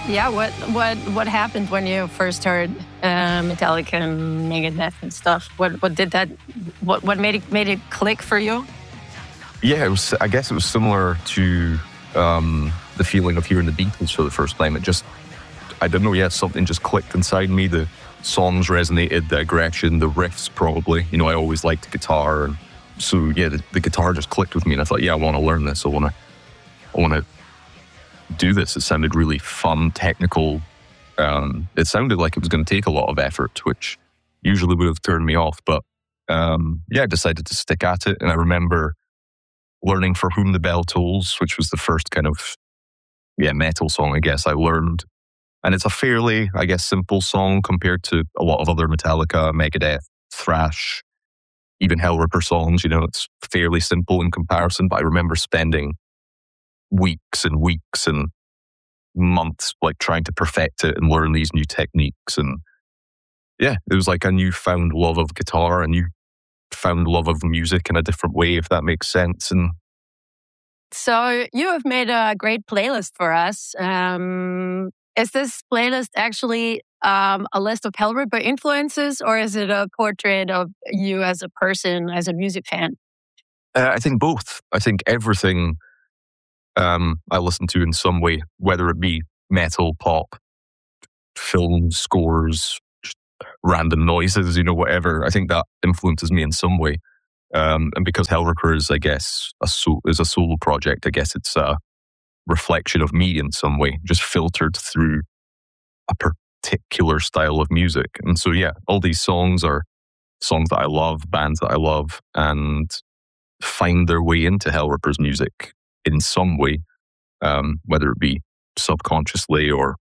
Yeah, what happened when you first heard Metallica and Megadeth and stuff? What did that? What made it click for you? Yeah, it was. I guess it was similar to the feeling of hearing the Beatles for the first time. It just, I don't know. Yeah, something just clicked inside me. The songs resonated, the aggression, the riffs. Probably, I always liked guitar, and so yeah, the guitar just clicked with me. And I thought, yeah, I want to learn this. I want to do this. It sounded really fun, technical. It sounded like it was going to take a lot of effort, which usually would have turned me off. But yeah, I decided to stick at it. And I remember learning For Whom the Bell Tolls, which was the first kind of metal song I guess I learned. And it's a fairly, I guess, simple song compared to a lot of other Metallica, Megadeth, thrash, even Hellripper songs. It's fairly simple in comparison. But I remember spending weeks and weeks and months like trying to perfect it and learn these new techniques. And yeah, it was like a newfound love of guitar, a newfound love of music in a different way, if that makes sense. And so you have made a great playlist for us. Is this playlist actually a list of Hellripper influences, or is it a portrait of you as a person, as a music fan? I think both. I think everything I listen to in some way, whether it be metal, pop, film scores, random noises, whatever. I think that influences me in some way. And because Hellripper is, I guess, is a solo project, I guess it's a reflection of me in some way, just filtered through a particular style of music. And so, yeah, all these songs are songs that I love, bands that I love, and find their way into Hellripper's music in some way, whether it be subconsciously or